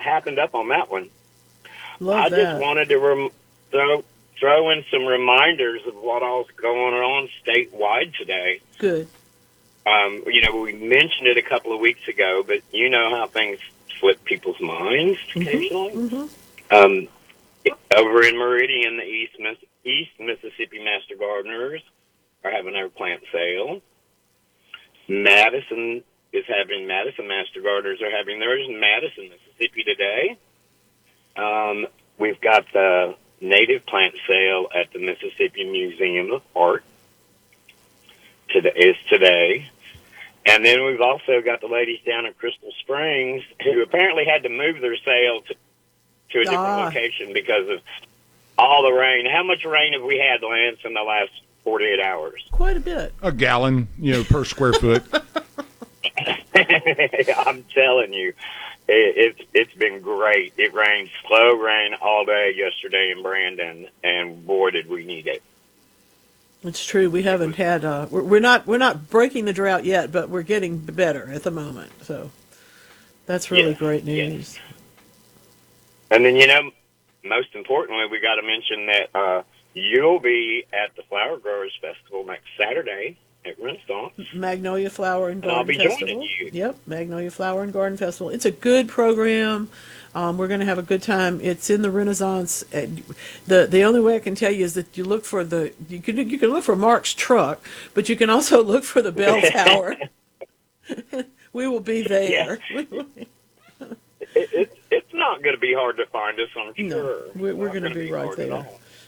happened up on that one. Love I that. just wanted to throw in some reminders of what all's going on statewide today. Good. We mentioned it a couple of weeks ago, but you know how things slip people's minds occasionally. Mm-hmm. Over in Meridian, the East Mississippi Master Gardeners are having their plant sale. Madison Master Gardeners are having theirs in Madison, Mississippi today. We've got the native plant sale at the Mississippi Museum of Art today. And then we've also got the ladies down at Crystal Springs who apparently had to move their sale to a different location because of all the rain. How much rain have we had, Lance, in the last 48 hours? Quite a bit. A gallon, per square foot. I'm telling you, it's been great. It rained slow rain all day yesterday in Brandon, and boy, did we need it. It's true. We haven't had. We're not breaking the drought yet, but we're getting better at the moment. So that's really great news. Yes. And then most importantly, we got to mention that you'll be at the Flower Growers Festival next Saturday at Renaissance. Magnolia Flower and Garden Festival. I'll be joining you. Yep, Magnolia Flower and Garden Festival. It's a good program. We're going to have a good time. It's in the Renaissance. The only way I can tell you is that you look for you can look for Mark's truck, but you can also look for the bell tower. We will be there. Yeah. It's not going to be hard to find us, I'm sure. No, we're going to be right there.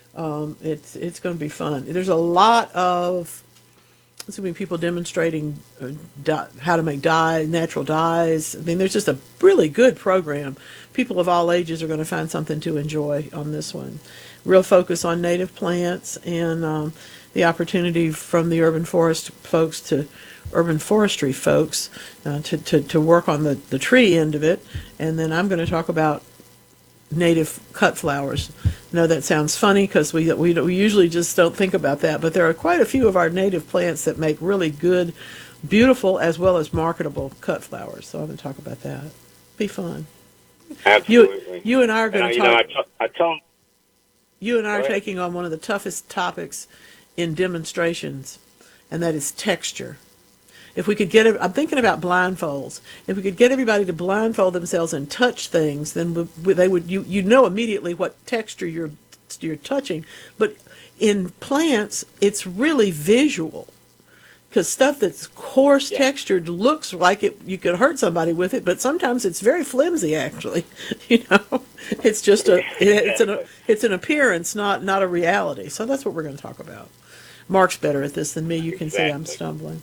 It's going to be fun. There's a lot of people demonstrating how to make natural dyes. I mean, there's just a really good program. People of all ages are going to find something to enjoy on this one. Real focus on native plants and the opportunity from the urban forest folks to urban forestry folks to work on the tree end of it. And then I'm going to talk about native cut flowers. I know that sounds funny because we usually just don't think about that, but there are quite a few of our native plants that make really good, beautiful, as well as marketable cut flowers. So I'm going to talk about that. Be fun. Absolutely. You and I are going to talk. You and I are ahead. taking on one of the toughest topics in demonstrations, and that is texture. If we could I'm thinking about blindfolds. If we could get everybody to blindfold themselves and touch things, then they would. You know immediately what texture you're touching. But in plants, it's really visual, because stuff that's coarse textured looks like you could hurt somebody with it, but sometimes it's very flimsy. Actually, it's just it's an appearance, not a reality. So that's what we're going to talk about. Mark's better at this than me. You can see I'm stumbling.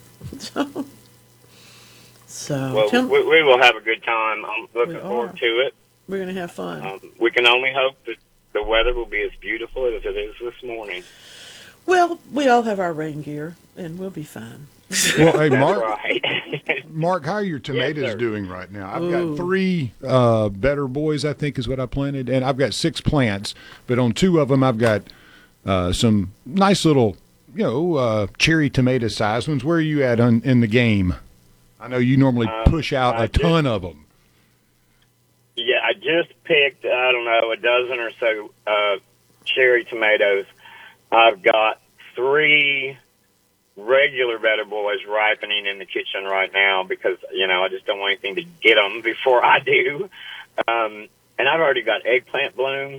So we will have a good time. I'm looking forward to it. We're going to have fun. We can only hope that the weather will be as beautiful as it is this morning. Well, we all have our rain gear, and we'll be fine. Well, hey, Mark. Right. Mark, how are your tomatoes doing right now? I've got 3 Better Boys, I think is what I planted, and I've got 6 plants, but on 2 of them I've got some nice little cherry tomato size ones. Where are you at in the game? I know you normally push out a ton of them. Yeah, I just picked, I don't know, a dozen or so cherry tomatoes. I've got 3 regular Better Boys ripening in the kitchen right now because, I just don't want anything to get them before I do. And I've already got eggplant blooms.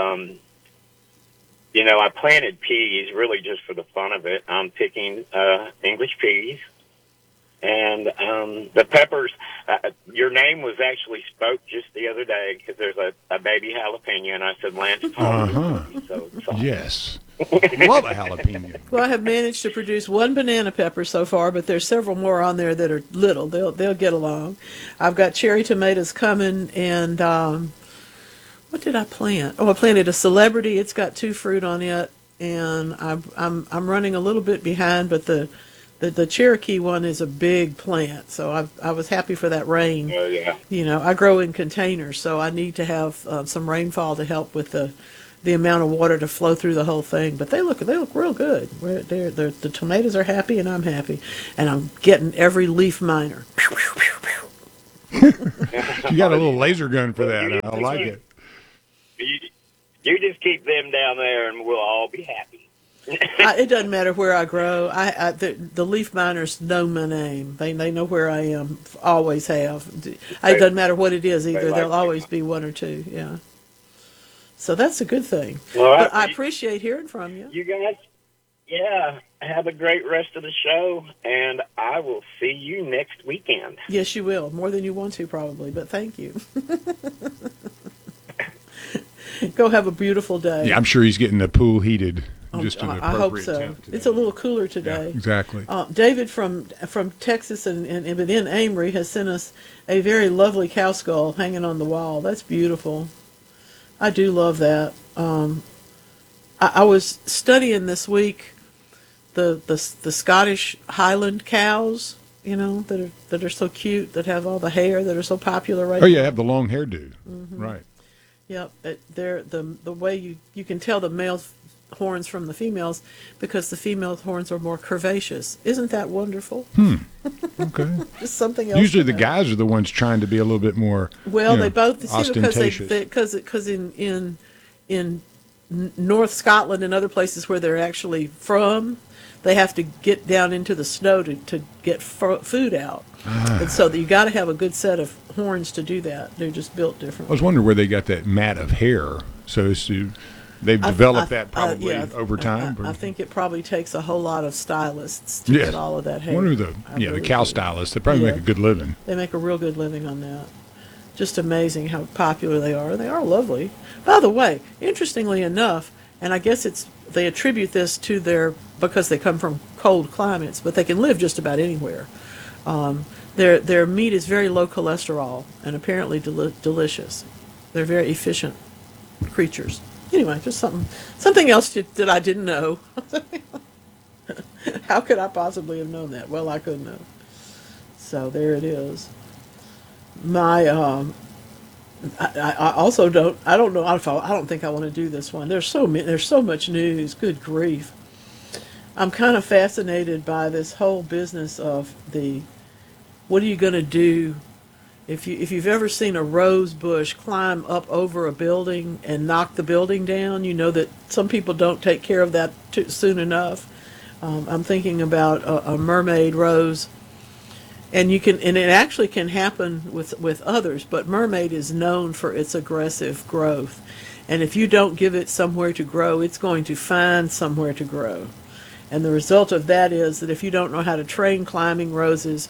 I planted peas really just for the fun of it. I'm picking English peas. And the peppers, your name was actually spoke just the other day because there's a baby jalapeno, and I said, Lance told me. So yes. Love a jalapeno. Well, I have managed to produce 1 banana pepper so far, but there's several more on there that are little. They'll get along. I've got cherry tomatoes coming, and what did I plant? Oh, I planted a celebrity. It's got 2 fruit on it, and I'm running a little bit behind, but the Cherokee one is a big plant, so I was happy for that rain. Oh, yeah. I grow in containers, so I need to have some rainfall to help with the amount of water to flow through the whole thing. But they look real good. The tomatoes are happy, and I'm happy, and I'm getting every leaf miner. You got a little laser gun for that. I like it. You just keep them down there, and we'll all be happy. It doesn't matter where I grow. The leaf miners know my name. They know where I am. Always have. It doesn't matter what it is either. There'll always be one or two. Yeah. So that's a good thing. Well, but I appreciate hearing from you. You guys, have a great rest of the show, and I will see you next weekend. Yes, you will. More than you want to, probably. But thank you. Go have a beautiful day. Yeah, I'm sure he's getting the pool heated. Just an appropriate I hope so. temp today. It's a little cooler today. Yeah, exactly. David from Texas and within Amory has sent us a very lovely cow skull hanging on the wall. That's beautiful. I do love that. I was studying this week the Scottish Highland cows, that are so cute, that have all the hair, that are so popular right now. Oh yeah, have the long hairdo. Mm-hmm. Right. Yep. They're the way you can tell the male's horns from the females, because the female horns are more curvaceous. Isn't that wonderful? Okay. Just something else. Usually the guys are the ones trying to be a little bit more they both ostentatious. Because in North Scotland and other places where they're actually from, they have to get down into the snow to get food out. And so you got to have a good set of horns to do that. They're just built differently. I was wondering where they got that mat of hair. So they've developed that probably over time. I think it probably takes a whole lot of stylists to get all of that hair. I wonder the cow stylists. They probably make a good living. They make a real good living on that. Just amazing how popular they are. They are lovely. By the way, interestingly enough, and I guess they attribute this to because they come from cold climates, but they can live just about anywhere. Their meat is very low cholesterol and apparently delicious. They're very efficient creatures. Anyway, just something else that I didn't know. How could I possibly have known that? Well, I couldn't have. So there it is. My I also don't think I want to do this one. There's so much news. Good grief. I'm kind of fascinated by this whole business of what are you going to do if you've ever seen a rose bush climb up over a building and knock the building down. You know that some people don't take care of that soon enough. I'm thinking about a mermaid rose. And it actually can happen with others, but mermaid is known for its aggressive growth. And if you don't give it somewhere to grow, it's going to find somewhere to grow. And the result of that is that if you don't know how to train climbing roses,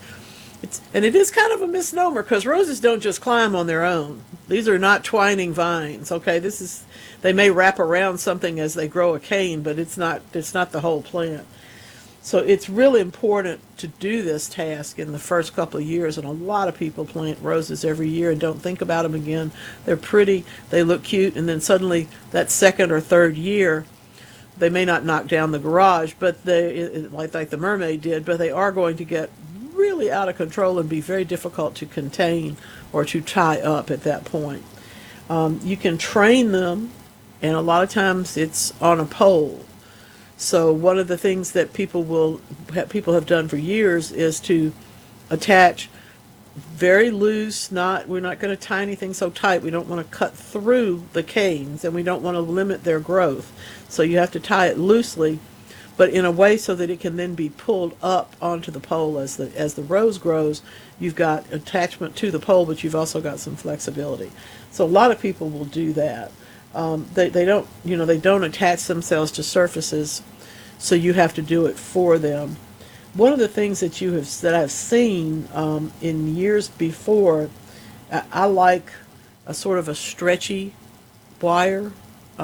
it is kind of a misnomer, because roses don't just climb on their own. These are not twining vines, okay? They may wrap around something as they grow a cane, but it's not the whole plant. So it's really important to do this task in the first couple of years, and a lot of people plant roses every year and don't think about them again. They're pretty, they look cute, and then suddenly that second or third year, they may not knock down the garage, but like the mermaid did, but they are going to get really out of control and be very difficult to contain or to tie up at that point. You can train them, and a lot of times it's on a pole. So one of the things that people have done for years is to attach very loose, we're not going to tie anything so tight. We don't want to cut through the canes, and we don't want to limit their growth. So you have to tie it loosely, but in a way so that it can then be pulled up onto the pole as the rose grows. You've got attachment to the pole, but you've also got some flexibility. So a lot of people will do that. They don't attach themselves to surfaces, so you have to do it for them. One of the things that I've seen in years before, I like a sort of a stretchy wire,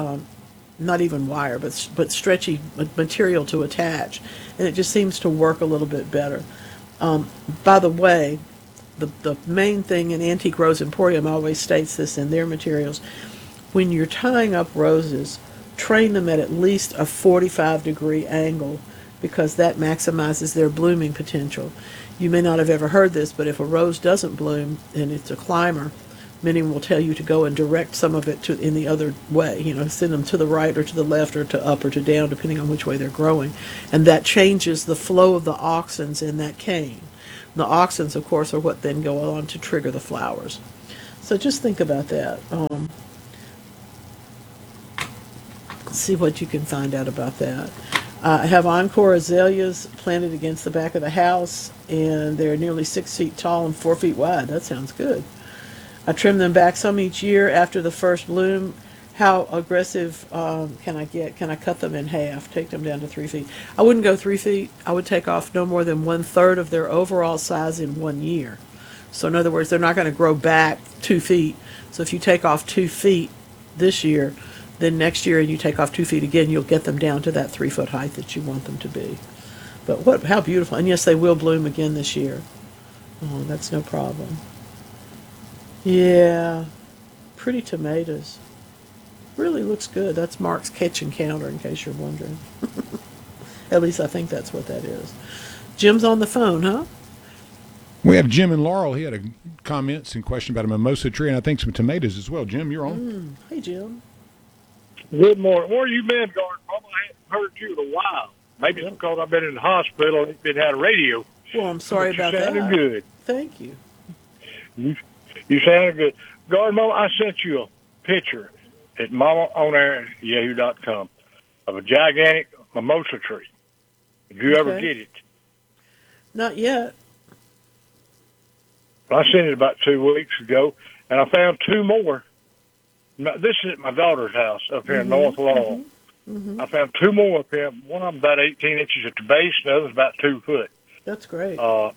not even wire, but stretchy material to attach, and it just seems to work a little bit better. By the way, the main thing, and Antique Rose Emporium always states this in their materials, when you're tying up roses, train them at least a 45-degree angle, because that maximizes their blooming potential. You may not have ever heard this, but if a rose doesn't bloom and it's a climber, many will tell you to go and direct some of it in the other way, send them to the right or to the left or to up or to down, depending on which way they're growing. And that changes the flow of the auxins in that cane. The auxins, of course, are what then go on to trigger the flowers. So just think about that. See what you can find out about that. I have Encore azaleas planted against the back of the house, and they're nearly 6 feet tall and 4 feet wide. That sounds good. I trim them back some each year after the first bloom. How aggressive can I get? Can I cut them in half, take them down to 3 feet? I wouldn't go 3 feet. I would take off no more than 1/3 of their overall size in 1 year. So in other words, they're not going to grow back 2 feet. So if you take off 2 feet this year, then next year and you take off 2 feet again, you'll get them down to that 3-foot height that you want them to be. But how beautiful. And yes, they will bloom again this year. Oh, that's no problem. Yeah, pretty tomatoes. Really looks good. That's Mark's kitchen counter, in case you're wondering. At least I think that's what that is. Jim's on the phone, huh? We have Jim and Laurel. He had a comments and question about a mimosa tree, and I think some tomatoes as well. Jim, you're on. Hey, Jim. Good morning. Where you been, Gordon? I haven't heard you in a while. Maybe it's because I've been in the hospital and been had a radio. Well, I'm sorry about that. You sounded good. Thank you. You sounded good. Gordon, Mama, I sent you a picture at mamaonair@yahoo.com of a gigantic mimosa tree. Did you ever get it? Not yet. I sent it about 2 weeks ago, and I found 2 more. Now, this is at my daughter's house up here in North Laurel. I found 2 more up here. One of them about 18 inches at the base, the other's about 2 foot. That's great.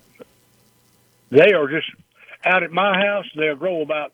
They are just out at my house. They'll grow about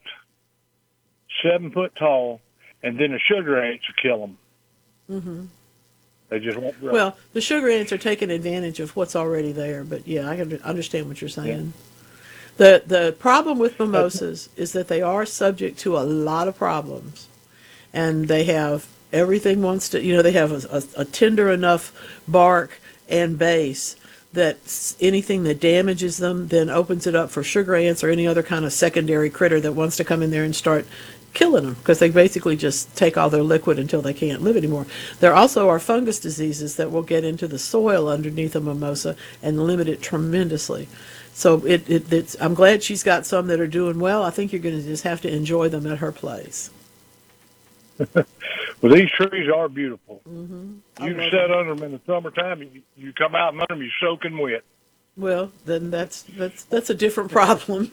7 foot tall, and then the sugar ants will kill them. They just won't grow. Well, the sugar ants are taking advantage of what's already there, but yeah, I can understand what you're saying. The problem with mimosas is that they are subject to a lot of problems, and they have everything wants to, they have a tender enough bark and base that anything that damages them then opens it up for sugar ants or any other kind of secondary critter that wants to come in there and start killing them, because they basically just take all their liquid until they can't live anymore. There also are fungus diseases that will get into the soil underneath a mimosa and limit it tremendously. So it's, I'm glad she's got some that are doing well. I think you're going to just have to enjoy them at her place. Well, these trees are beautiful. You can sit under them in the summertime. You come out under them, you're soaking wet. Well, then that's a different problem.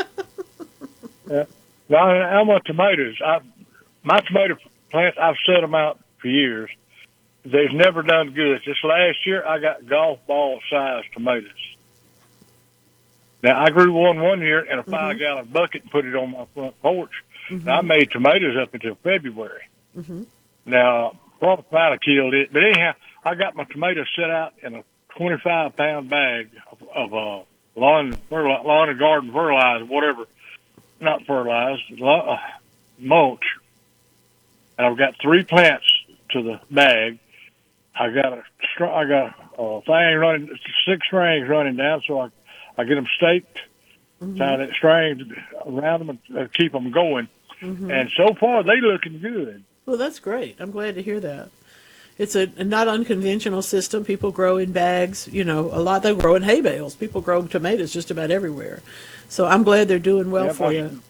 Yeah. Now, how much tomatoes? My tomato plants, I've set them out for years. They've never done good. This last year, I got golf ball size tomatoes. Now, I grew one year in a 5-gallon bucket and put it on my front porch. Now, I made tomatoes up until February. Now, probably might have killed it. But anyhow, I got my tomatoes set out in a 25-pound bag of lawn and garden fertilizer, whatever. Not fertilizer, mulch. And I've got 3 plants to the bag. I got a thing running, 6 strings running down, so I get them staked, tie that string around them and keep them going. And so far, they looking good. Well, that's great. I'm glad to hear that. It's a not unconventional system. People grow in bags, a lot. They grow in hay bales. People grow tomatoes just about everywhere. So I'm glad they're doing well for you.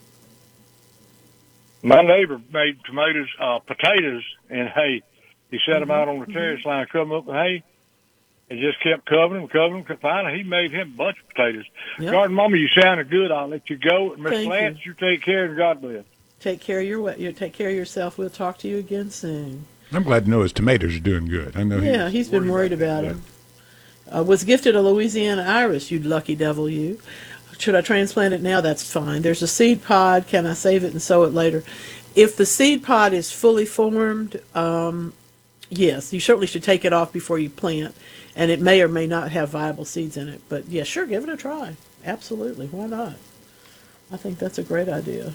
My neighbor made potatoes in hay. He set them out on the terrace line, covered them up with hay, and just kept covering them. Finally, he made him a bunch of potatoes. Yep. Garden Mama, you sounded good. I'll let you go. Miss Thank Lance, you take care and God bless. Take care of yourself. We'll talk to you again soon. I'm glad to know his tomatoes are doing good. I know. Yeah, he's been worried about him. Was gifted a Louisiana iris, you lucky devil, you. Should I transplant it now? That's fine. There's a seed pod. Can I save it and sow it later? If the seed pod is fully formed, yes, you certainly should take it off before you plant, and it may or may not have viable seeds in it. But yeah, sure, give it a try. Absolutely, why not? I think that's a great idea.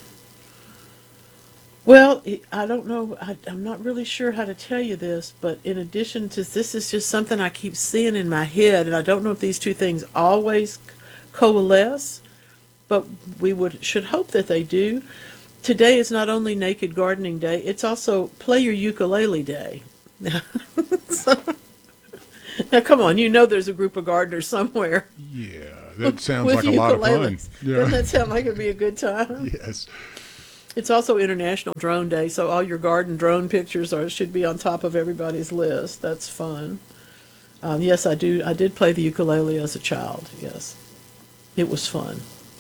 Well, I don't know. I'm not really sure how to tell you this, but in addition to this is just something I keep seeing in my head, and I don't know if these two things always coalesce, but we should hope that they do. Today is not only Naked Gardening Day, it's also Play Your Ukulele Day. So, now, come on, there's a group of gardeners somewhere. Yeah. that sounds with like a lot of fun. ukuleles. Yeah. Doesn't that sound like it'd be a good time? Yes. It's also International Drone Day, so all your garden drone pictures should be on top of everybody's list. That's fun. Yes, I do. I did play the ukulele as a child. Yes, it was fun.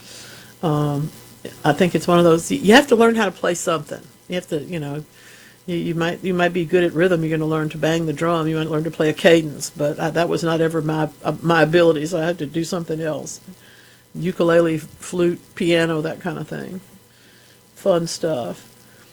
I think it's one of those. You have to learn how to play something. You have to, you might be good at rhythm. You're going to learn to bang the drum. You might learn to play a cadence, but that was not ever my ability. So I had to do something else. Ukulele, flute, piano, that kind of thing. Fun stuff.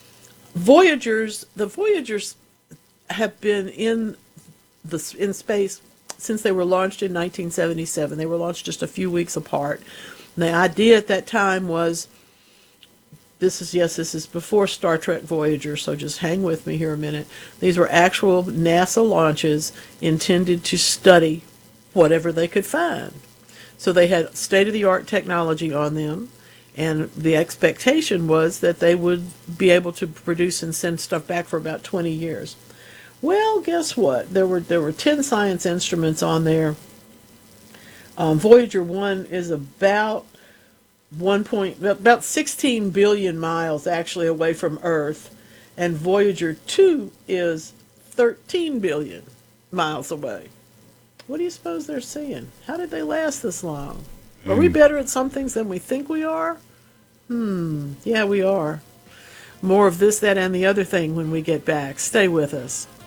The Voyagers have been in space since they were launched in 1977. They were launched just a few weeks apart. And the idea at that time was, this is before Star Trek Voyager, so just hang with me here a minute. These were actual NASA launches intended to study whatever they could find. So they had state-of-the-art technology on them, and the expectation was that they would be able to produce and send stuff back for about 20 years. Well, guess what? There were 10 science instruments on there. Voyager 1 is about 16 billion miles actually away from Earth, and Voyager 2 is 13 billion miles away. What do you suppose they're seeing? How did they last this long? Are we better at some things than we think we are? Yeah, we are. More of this, that, and the other thing when we get back. Stay with us.